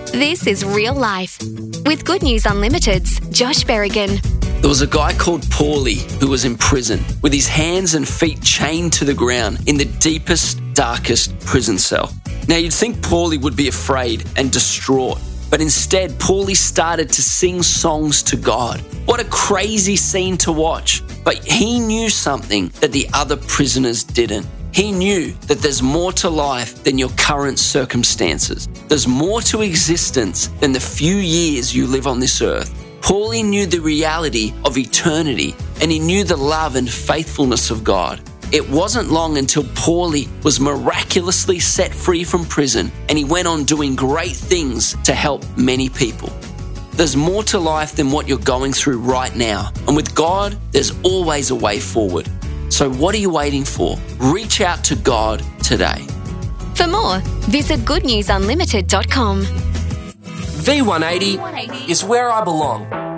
This is Real Life with Good News Unlimited's Josh Berrigan. There was a guy called Paulie who was in prison with his hands and feet chained to the ground in the deepest, darkest prison cell. Now you'd think Paulie would be afraid and distraught, but instead Paulie started to sing songs to God. What a crazy scene to watch. But he knew something that the other prisoners didn't. He knew that there's more to life than your current circumstances. There's more to existence than the few years you live on this earth. Paulie knew the reality of eternity, and he knew the love and faithfulness of God. It wasn't long until Paulie was miraculously set free from prison, and he went on doing great things to help many people. There's more to life than what you're going through right now, and with God, there's always a way forward. So what are you waiting for? Reach out to God today. For more, visit goodnewsunlimited.com. V180 is where I belong.